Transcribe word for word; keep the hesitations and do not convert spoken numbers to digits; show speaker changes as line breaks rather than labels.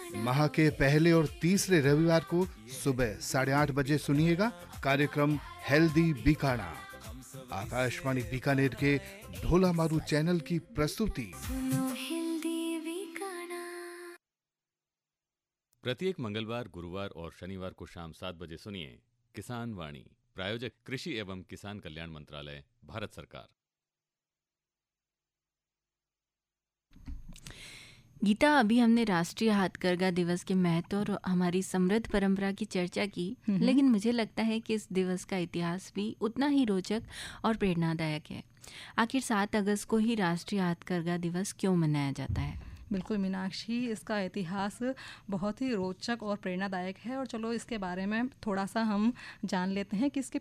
माह के पहले और तीसरे रविवार को सुबह साढ़े आठ बजे सुनिएगा कार्यक्रम हेल्दी बीकाना। आकाशवाणी बीकानेर के ढोला मारू चैनल की प्रस्तुति।
प्रत्येक मंगलवार, गुरुवार और शनिवार को शाम सात बजे सुनिए किसान वाणी। प्रायोजक कृषि एवं किसान कल्याण मंत्रालय, भारत सरकार।
गीता, अभी हमने राष्ट्रीय हथकरघा दिवस के महत्व और हमारी समृद्ध परंपरा की चर्चा की, लेकिन मुझे लगता है कि इस दिवस का इतिहास भी उतना ही रोचक और प्रेरणादायक है। आखिर सात अगस्त को ही राष्ट्रीय हथकरघा दिवस क्यों मनाया जाता है?
बिल्कुल मीनाक्षी, इसका इतिहास बहुत ही रोचक और प्रेरणादायक है और चलो इसके बारे में थोड़ा सा हम जान लेते हैं कि इसके